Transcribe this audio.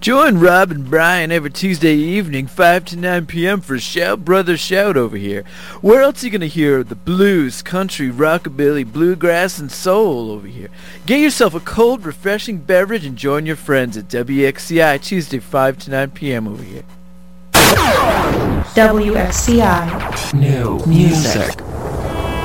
Join Rob and Brian every Tuesday evening, 5 to 9 p.m. for Shout Brother Shout over here. Where else are you going to hear the blues, country, rockabilly, bluegrass, and soul over here? Get yourself a cold, refreshing beverage and join your friends at WXCI Tuesday, 5 to 9 p.m. over here. WXCI. New music.